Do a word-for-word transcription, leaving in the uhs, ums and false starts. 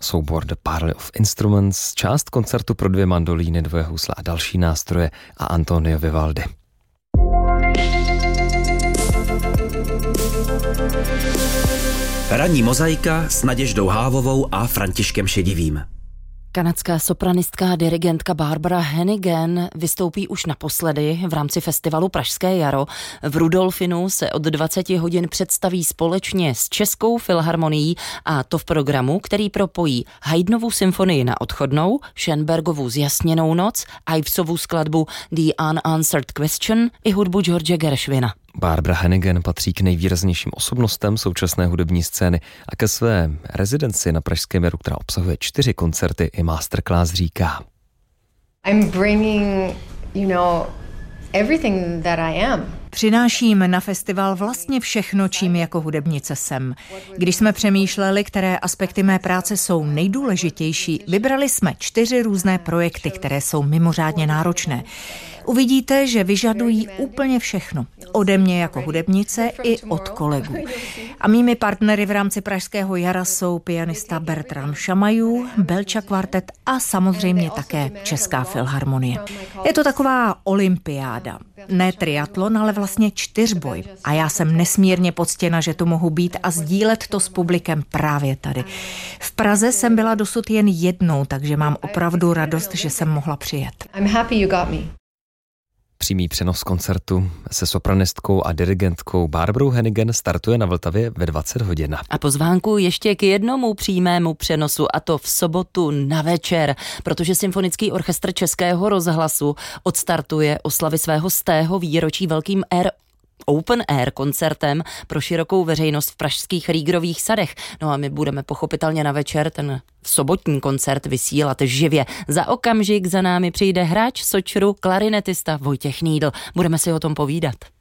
soubor The Parley of Instruments, část koncertu pro dvě mandolíny, dvoje housle a další nástroje a Antonio Vivaldi. Ranní mozaika s Naděždou Hávovou a Františkem Šedivým. Kanadská sopranistka a dirigentka Barbara Hannigan vystoupí už naposledy v rámci festivalu Pražské jaro. V Rudolfinu se od dvacet hodin představí společně s Českou filharmonií, a to v programu, který propojí Haydnovu symfonii Na odchodnou, Schönbergovu Zjasněnou noc, Ivesovu skladbu The Unanswered Question i hudbu George Gershwina. Barbara Hannigan patří k nejvýraznějším osobnostem současné hudební scény a ke své rezidenci na Pražském jaru, která obsahuje čtyři koncerty i masterclass, říká: I'm bringing, you know, everything that I am. Přináším na festival vlastně všechno, čím jako hudebnice jsem. Když jsme přemýšleli, které aspekty mé práce jsou nejdůležitější, vybrali jsme čtyři různé projekty, které jsou mimořádně náročné. Uvidíte, že vyžadují úplně všechno. Ode mě jako hudebnice i od kolegů. A mými partnery v rámci Pražského jara jsou pianista Bertrand Chamayou, Belča kvartet a samozřejmě také Česká filharmonie. Je to taková olympiáda. Ne triatlon, ale vlastně čtyřboj. A já jsem nesmírně poctěna, že tu mohu být a sdílet to s publikem právě tady. V Praze jsem byla dosud jen jednou, takže mám opravdu radost, že jsem mohla přijet. I'm happy you got me. Přímý přenos koncertu se sopranistkou a dirigentkou Barbarou Hannigan startuje na Vltavě ve dvacet hodin. A pozvánku ještě k jednomu přímému přenosu, a to v sobotu na večer, protože Symfonický orchestr Českého rozhlasu odstartuje oslavy svého stého výročí velkým Air Open Air koncertem pro širokou veřejnost v pražských Rýgrových sadech. No a my budeme pochopitelně na večer ten sobotní koncert vysílat živě. Za okamžik za námi přijde hráč Sočru, klarinetista Vojtěch Nýdl. Budeme si o tom povídat.